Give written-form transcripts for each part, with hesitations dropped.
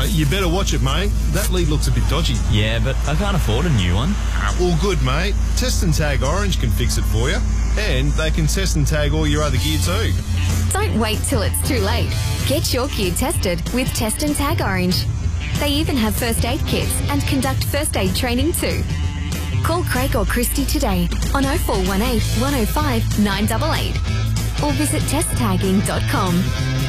You better watch it, mate. That lead looks a bit dodgy. Yeah, but I can't afford a new one. All good, mate. Test and Tag Orange can fix it for you. And they can test and tag all your other gear too. Don't wait till it's too late. Get your gear tested with Test and Tag Orange. They even have first aid kits and conduct first aid training too. Call Craig or Christy today on 0418 105 988 or visit testtagging.com.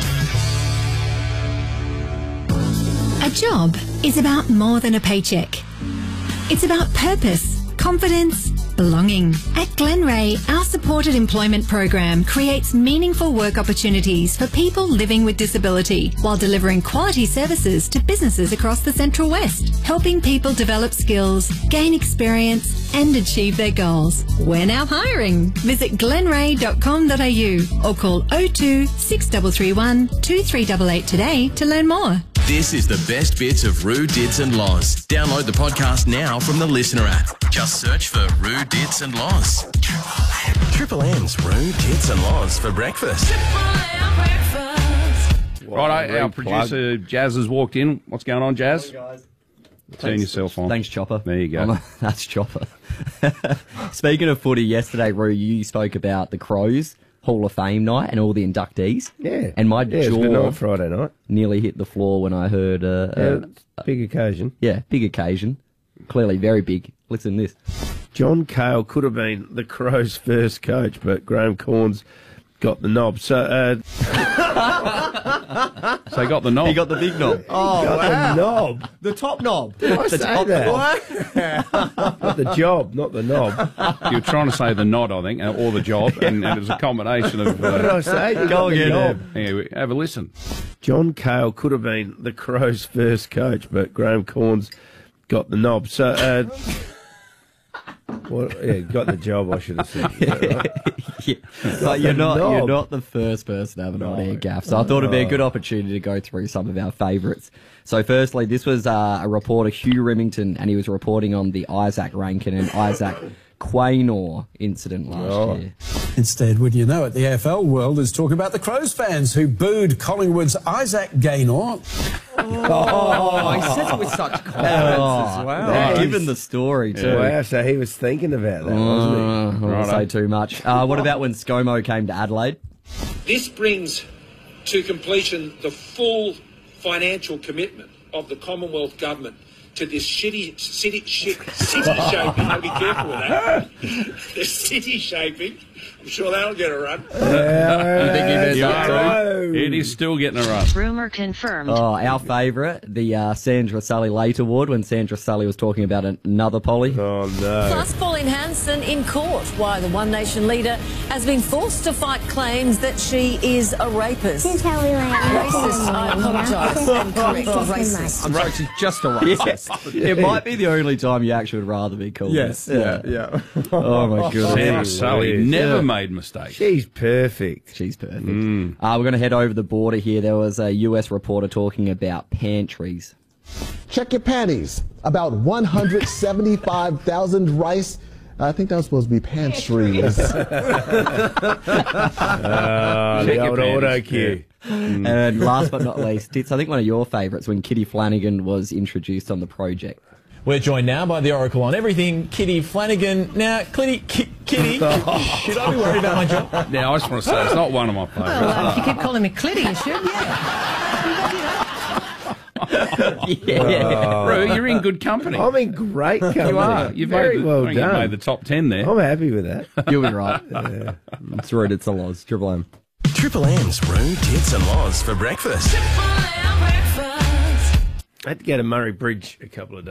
A job is about more than a paycheck. It's about purpose, confidence, belonging. At Glenray, our supported employment program creates meaningful work opportunities for people living with disability while delivering quality services to businesses across the Central West, helping people develop skills, gain experience and achieve their goals. We're now hiring. Visit glenray.com.au or call 02 6331 2388 today to learn more. This is the best bits of Roo, Dits and Loz. Download the podcast now from the Listener app. Just search for Roo, Dits and Loz. Triple M's Roo, Dits and Loz for breakfast. Righto, our producer Jazz has walked in. What's going on, Jazz? Hey guys. Turn yourself on. Thanks, Chopper. There you go. That's Chopper. Speaking of footy, yesterday, Roo, you spoke about the Crows Hall of Fame night and all the inductees. Yeah. And my it's been jaw on Friday night. nearly hit the floor when I heard... Big occasion. Yeah, big occasion. Clearly very big. Listen to this. John Cale could have been the Crows' first coach, but Graham Corns got the knob. So, So he got the knob. He got the big knob. Oh, got the knob. The top knob. Did I the say top that? Not the job, not the knob. You were trying to say the nod, I think, or the job, and it was a combination of... What did I say? You Go got the again, knob. Anyway, have a listen. John Cale could have been the Crows' first coach, but Graham Corns got the knob. So, got the job, I should have said. Right? Yeah. But you're not the first person to have an on-air gaff, so I thought it'd be a good opportunity to go through some of our favourites. So firstly, this was a reporter, Hugh Remington, and he was reporting on the Isaac Rankin and Isaac Quaynor incident last year. Instead, wouldn't you know it, the AFL world is talking about the Crows fans who booed Collingwood's Isaac Gaynor. Oh, he says it with such confidence as well. Given the story, too. Wow, so he was thinking about that, wasn't I won't say too much. What about when ScoMo came to Adelaide? This brings to completion the full financial commitment of the Commonwealth Government to this city shaping. I'll be careful with that. The city shaping. I'm sure that'll get a run. It is still getting a run. Rumour confirmed. Oh, our favourite, the Sandra Sully Late Award, when Sandra Sully was talking about another Polly. Oh, no. Plus, Pauline Hanson in court, why the One Nation leader has been forced to fight claims that she is a rapist. Racist, I apologise. And correct, racist. I'm sorry, she's just a racist. It might be the only time you actually would rather be called. Yes, yeah. Oh, my goodness. Sandra Sully never made mistakes. She's perfect. She's perfect. We're going to head over the border here. There was a US reporter talking about pantries. Check your panties. About 175,000 rice. I think that was supposed to be pantries. The old auto cue. And last but not least, it's I think one of your favourites when Kitty Flanagan was introduced on the project. We're joined now by the Oracle on everything, Kitty Flanagan. Now, Kitty, should I be worried about my job? Now, I just want to say it's not one of my favourites. Well, if you keep calling me Clitty, you should, Roo, you're in good company. I'm in great company. You are. You're very well done. You've made the top 10 there. I'm happy with that. You'll be right. It's Roo, it's a Loz. Triple M. Triple M's Roo, Dits and Loz for breakfast. I had to go to Murray Bridge a couple of days.